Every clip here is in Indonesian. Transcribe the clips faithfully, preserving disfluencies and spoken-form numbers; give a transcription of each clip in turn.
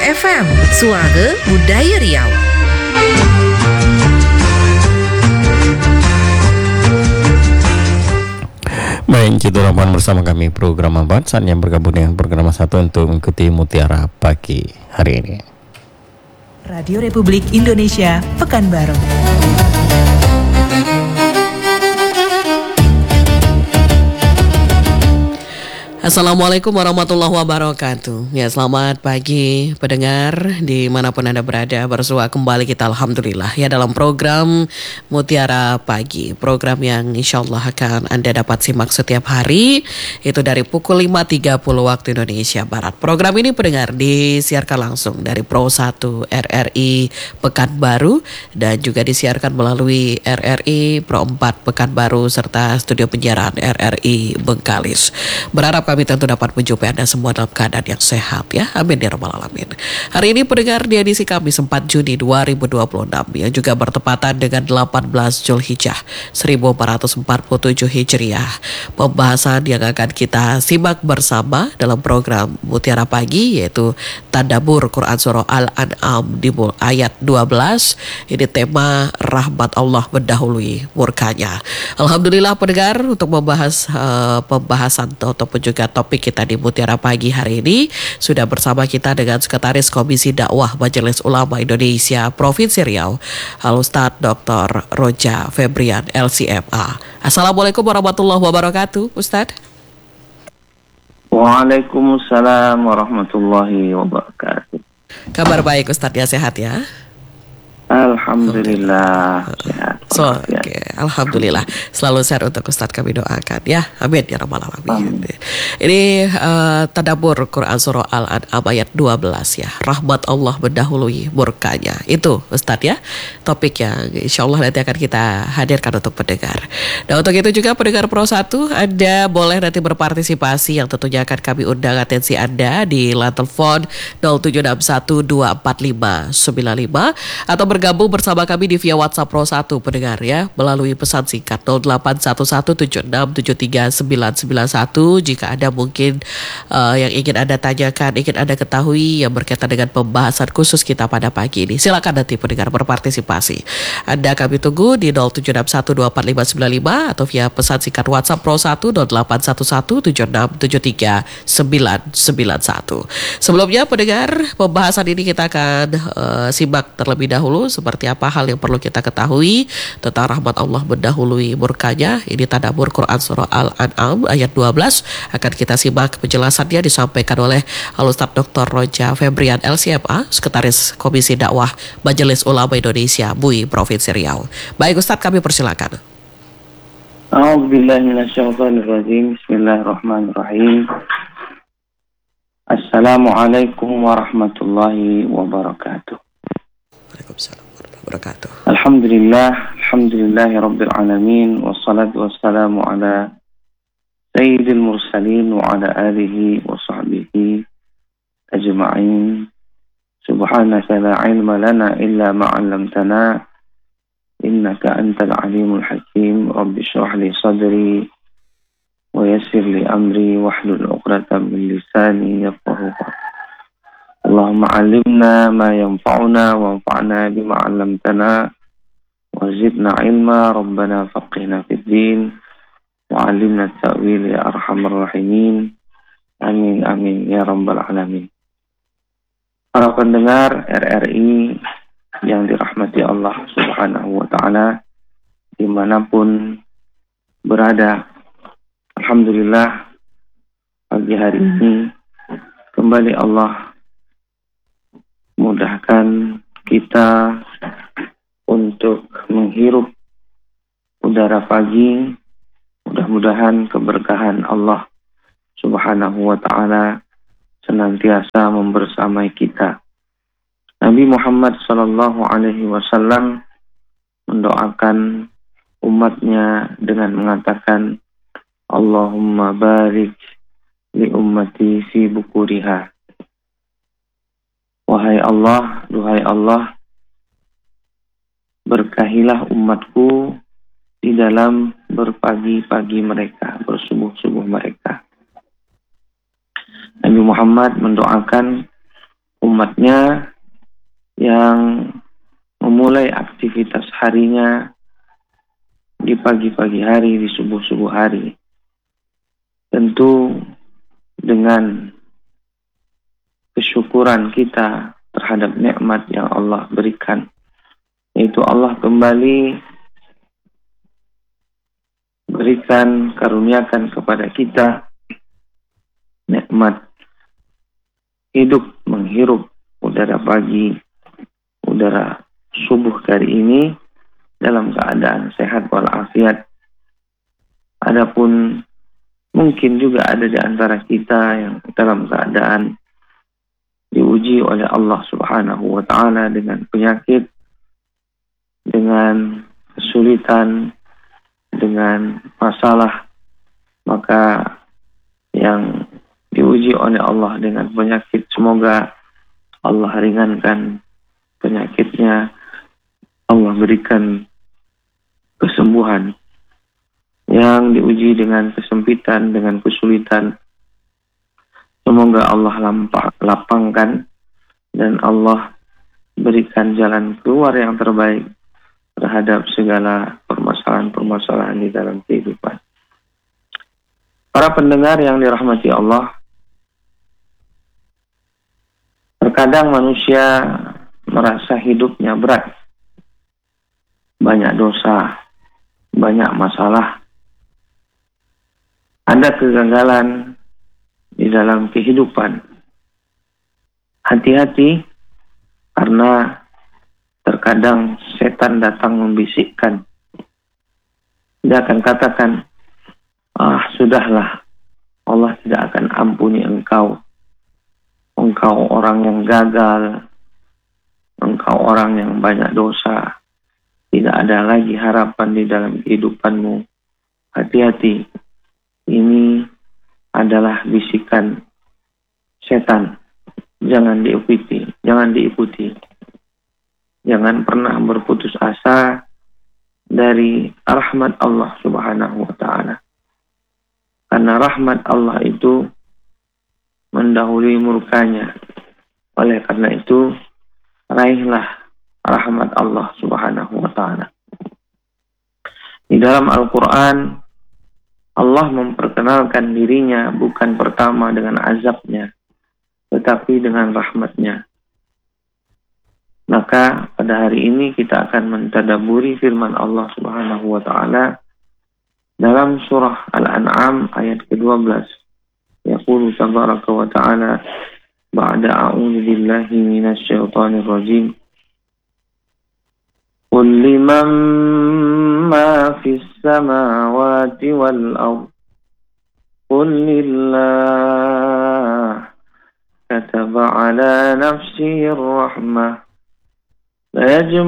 F M, Suara Budaya Riau. Baik, Citu Rahman bersama kami program empat saat yang bergabung dengan program satu untuk mengikuti Mutiara Pagi hari ini. Radio Republik Indonesia, Pekanbaru. Assalamualaikum warahmatullahi wabarakatuh. Ya, selamat pagi pendengar dimanapun Anda berada. Bersua kembali kita Alhamdulillah ya dalam program Mutiara Pagi. Program yang insya Allah akan Anda dapat simak setiap hari, itu dari pukul lima tiga puluh waktu Indonesia Barat. Program ini pendengar disiarkan langsung dari Pro satu R R I Pekanbaru dan juga disiarkan melalui R R I Pro empat Pekanbaru serta studio penyiaran R R I Bengkalis. Berharap kami tentu dapat menjumpai Anda semua dalam keadaan yang sehat ya. Amin ya rabbal alamin. Hari ini pendengar di edisi Kamis empat Juni dua ribu dua puluh enam yang juga bertepatan dengan delapan belas Zulhijjah seribu empat ratus empat puluh tujuh Hijriah. Pembahasan yang akan kita simak bersama dalam program Mutiara Pagi yaitu Tadabbur Quran Surah Al-An'am di ayat dua belas. Ini tema rahmat Allah mendahului murkanya. Alhamdulillah pendengar, untuk membahas uh, pembahasan ataupun juga topik kita di Mutiara Pagi hari ini sudah bersama kita dengan Sekretaris Komisi Dakwah Majelis Ulama Indonesia Provinsi Riau, Al-Ustadz Doktor Roja Febrian L C M A. Assalamualaikum warahmatullahi wabarakatuh, Ustadz. Waalaikumsalam warahmatullahi wabarakatuh. Kabar baik Ustadz ya, sehat ya? Alhamdulillah. Sehat. So, okay. Alhamdulillah. Selalu sehat untuk Ustadz kami doakan ya. Amin ya rabbal alamin. Ini uh, Tadabbur Quran Surah Al-An'am ayat dua belas ya. Rahmat Allah mendahului murkanya. Itu Ustadz ya, topik yang insya Allah nanti akan kita hadirkan untuk pendengar. Nah, untuk itu juga pendengar Pro satu, Anda boleh nanti berpartisipasi yang tentunya akan kami undang atensi Anda di line telepon nol tujuh enam satu dua empat lima sembilan lima atau bergabung bersama kami di via WhatsApp Pro satu pendengar ya, melalui pesan singkat nol delapan satu satu tujuh enam tujuh tiga sembilan sembilan satu. Jika ada mungkin uh, yang ingin Anda tanyakan, ingin Anda ketahui yang berkaitan dengan pembahasan khusus kita pada pagi ini, silakan nanti pendengar berpartisipasi. Anda kami tunggu di nol tujuh enam satu dua empat lima sembilan lima atau via pesan singkat WhatsApp Pro satu nol delapan satu satu tujuh enam tujuh tiga sembilan sembilan satu. Sebelumnya pendengar, pembahasan ini kita akan uh, simak terlebih dahulu seperti apa hal yang perlu kita ketahui tentang rahmat Allah mendahului murkanya. Ini Tadabbur Quran Surah Al-An'am ayat dua belas. Akan kita simak penjelasannya disampaikan oleh Al-Ustadz Doktor Roja Febrian L C M A, Sekretaris Komisi Dakwah Majelis Ulama Indonesia M U I Provinsi Riau. Baik Ustadz, kami persilakan. A'udzubillahi minasyaitonirrajim. Bismillahirrahmanirrahim. Assalamualaikum warahmatullahi wabarakatuh. Waalaikumsalam warahmatullahi wabarakatuh. Alhamdulillah, alhamdulillahi rabbil alamin, wassalatu wassalamu ala sayyidil mursalin wa ala alihi wa sahbihi ajma'in. Subhanaka la ilma lana illa ma 'allamtana innaka antal alimul hakim. Rabbi shrah li sadri wa yassir li amri wahlul 'uqdatam min lisani yafqahu qawli. Allahumma 'allimna ma yanfa'una wanfa'na bima 'allamtana wa zidna ilma. Rabbana faqihna fid din wa 'allimna at-ta'wil ya arhamar rahimin. Amin amin ya rabbal alamin. Para pendengar R R I yang dirahmati Allah Subhanahu wa taala dimanapun berada, alhamdulillah pagi hari ini kembali Allah mudahkan kita untuk menghirup udara pagi. Mudah-mudahan keberkahan Allah Subhanahu wa ta'ala senantiasa membersamai kita. Nabi Muhammad sallallahu alaihi wasallam mendoakan umatnya dengan mengatakan, Allahumma barik li ummati fi bukuriha. Wahai Allah, duhai Allah, berkahilah umatku di dalam berpagi-pagi mereka, bersubuh-subuh mereka. Nabi Muhammad mendoakan, umatnya yang memulai aktivitas harinya di pagi-pagi hari, di subuh-subuh hari. Tentu dengan kesyukuran kita terhadap nikmat yang Allah berikan, yaitu Allah kembali berikan, karuniakan kepada kita nikmat hidup, menghirup udara pagi, udara subuh hari ini dalam keadaan sehat walafiat. Adapun mungkin juga ada di antara kita yang dalam keadaan diuji oleh Allah Subhanahu wa Ta'ala dengan penyakit, dengan kesulitan, dengan masalah. Maka yang diuji oleh Allah dengan penyakit, semoga Allah ringankan penyakitnya, Allah berikan kesembuhan. Yang diuji dengan kesempitan, dengan kesulitan, semoga Allah lampah, lapangkan dan Allah berikan jalan keluar yang terbaik terhadap segala permasalahan-permasalahan di dalam kehidupan. Para pendengar yang dirahmati Allah, terkadang manusia merasa hidupnya berat, banyak dosa, banyak masalah, ada kegagalan di dalam kehidupan. Hati-hati, karena terkadang setan datang membisikkan. Dia akan katakan, ah sudahlah, Allah tidak akan ampuni engkau. Engkau orang yang gagal, engkau orang yang banyak dosa, tidak ada lagi harapan di dalam kehidupanmu. Hati-hati, ini adalah bisikan setan. Jangan diikuti, jangan diikuti. Jangan pernah berputus asa dari rahmat Allah Subhanahu wa Ta'ala. Karena rahmat Allah itu mendahului murkanya. Oleh karena itu, raihlah rahmat Allah Subhanahu wa Ta'ala. Di dalam Al-Quran, Allah memperkenalkan dirinya bukan pertama dengan azabnya, tetapi dengan rahmatnya. Maka pada hari ini kita akan mentadaburi firman Allah Subhanahu wa Ta'ala dalam surah Al-An'am ayat kedua belas. Yaqulu tabaraka wa ta'ala ba'da a'udzu billahi minasy syaithanir rajim. Qul liman ma fis samawati wal ardh qul lillah kataba ala nafsihi ar-rahmah la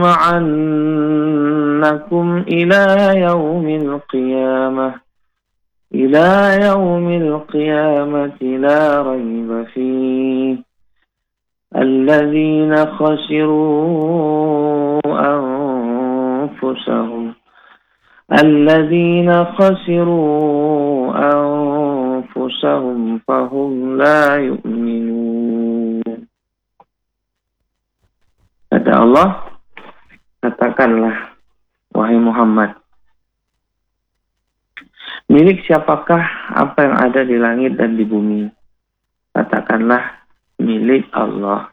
yajma'annakum ila yaumil qiyamah ila yaumil qiyamati la rayba fihi alladzina khasiru anfusahum alladzina khasiru anfusahum fahum la yu'minun. Kata Allah, katakanlah wahai Muhammad, milik siapakah apa yang ada di langit dan di bumi? Katakanlah milik Allah.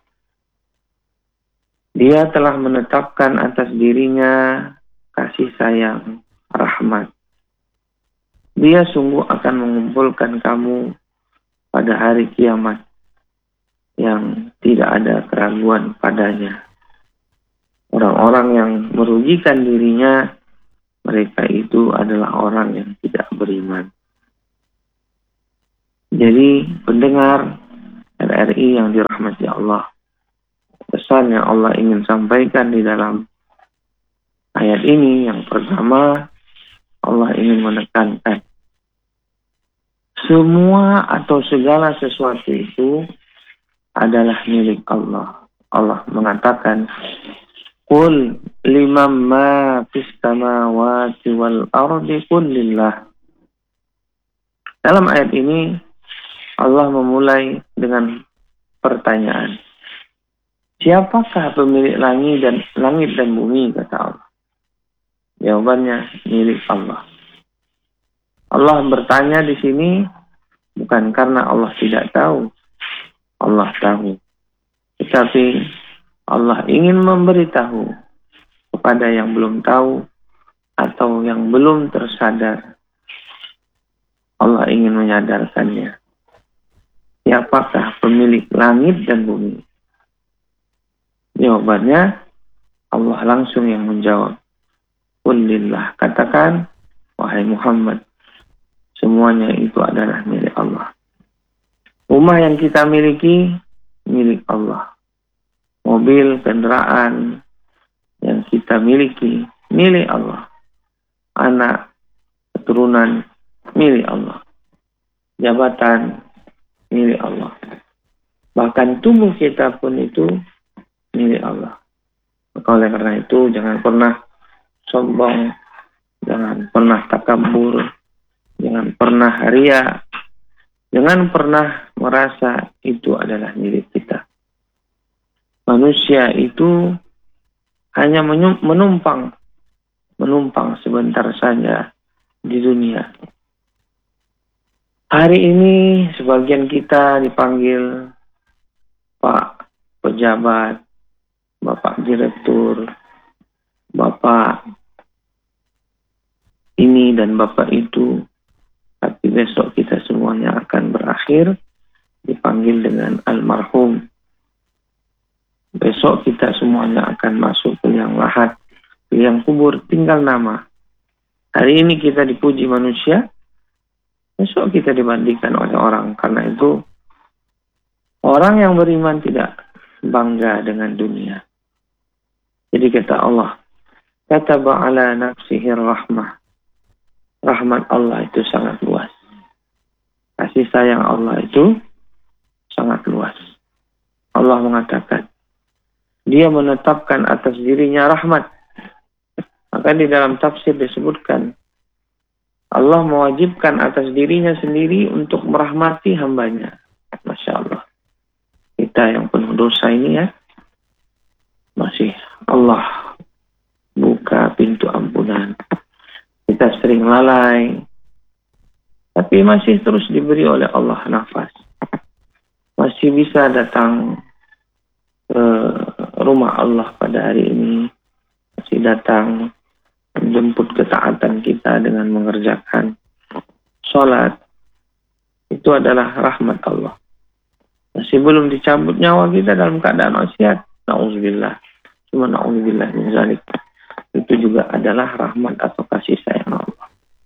Dia telah menetapkan atas dirinya kasih sayang, rahmat. Dia sungguh akan mengumpulkan kamu pada hari kiamat yang tidak ada keraguan padanya. Orang-orang yang merugikan dirinya, mereka itu adalah orang yang tidak beriman. Jadi pendengar R R I yang dirahmati Allah, pesan yang Allah ingin sampaikan di dalam ayat ini, yang pertama, Allah ingin menekankan semua atau segala sesuatu itu adalah milik Allah. Allah mengatakan, Qul liman ma fis samawati wal ardi qul lillah. Dalam ayat ini Allah memulai dengan pertanyaan. Siapakah pemilik langit dan langit dan bumi, kata Allah. Jawabannya milik Allah. Allah bertanya di sini bukan karena Allah tidak tahu. Allah tahu. Tetapi Allah ingin memberitahu kepada yang belum tahu atau yang belum tersadar. Allah ingin menyadarkannya. Siapakah pemilik langit dan bumi? Jawabannya Allah langsung yang menjawab. Qulillah, katakan wahai Muhammad, semuanya itu adalah milik Allah. Rumah yang kita miliki milik Allah. Mobil, kendaraan yang kita miliki milik Allah. Anak, keturunan milik Allah. Jabatan milik Allah. Bahkan tubuh kita pun itu milik Allah. Maka oleh karena itu jangan pernah sombong, jangan pernah takabur, jangan pernah ria, jangan pernah merasa itu adalah milik kita. Manusia itu hanya menumpang, menumpang sebentar saja di dunia. Hari ini sebagian kita dipanggil Pak pejabat, Bapak direktur, Bapak ini dan Bapak itu. Tapi besok kita semuanya akan berakhir dipanggil dengan almarhum. Besok kita semuanya akan masuk ke liang lahat, ke liang kubur, tinggal nama. Hari ini kita dipuji manusia, besok kita dibandingkan oleh orang. Karena itu orang yang beriman tidak bangga dengan dunia. Jadi kata Allah, kataba ala nafsihi rahmah. Rahmat Allah itu sangat luas. Kasih sayang Allah itu sangat luas. Allah mengatakan, Dia menetapkan atas dirinya rahmat. Maka di dalam tafsir disebutkan, Allah mewajibkan atas dirinya sendiri untuk merahmati hambanya. Masya Allah. Kita yang penuh dosa ini ya, masih Allah buka pintu ampunan. Kita sering lalai, tapi masih terus diberi oleh Allah nafas. Masih bisa datang ke rumah Allah pada hari ini. Masih datang menjemput ketaatan kita dengan mengerjakan sholat. Itu adalah rahmat Allah. Masih belum dicabut nyawa kita dalam keadaan maksiat. Na'udzubillah. Cuma na'udzubillah min zalik. Itu juga adalah rahmat atau kasih sayang Allah.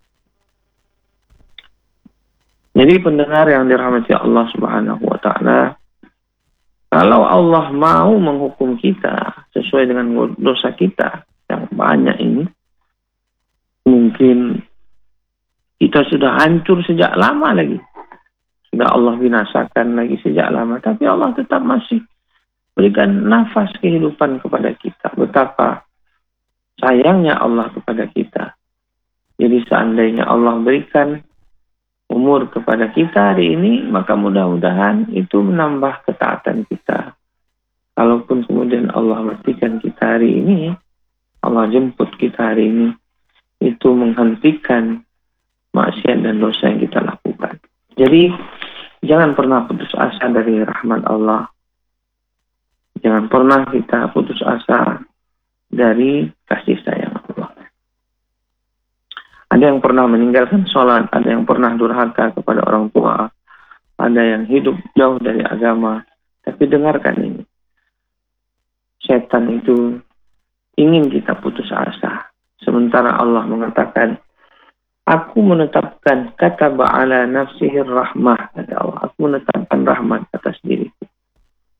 Jadi pendengar yang dirahmati Allah Subhanahu wa taala, kalau Allah mau menghukum kita sesuai dengan dosa kita yang banyak ini, mungkin kita sudah hancur sejak lama lagi. Sudah Allah binasakan lagi sejak lama, tapi Allah tetap masih berikan nafas kehidupan kepada kita. Betapa sayangnya Allah kepada kita. Jadi seandainya Allah berikan umur kepada kita hari ini, maka mudah-mudahan itu menambah ketaatan kita. Kalaupun kemudian Allah matikan kita hari ini, Allah jemput kita hari ini, itu menghentikan maksiat dan dosa yang kita lakukan. Jadi jangan pernah putus asa dari rahmat Allah. Jangan pernah kita putus asa dari kasih sayang Allah. Ada yang pernah meninggalkan sholat, ada yang pernah durhaka kepada orang tua, ada yang hidup jauh dari agama. Tapi dengarkan ini, setan itu ingin kita putus asa. Sementara Allah mengatakan, aku menetapkan kata ba'ala nafsihir rahmah, kata Allah, aku menetapkan rahmat atas diriku.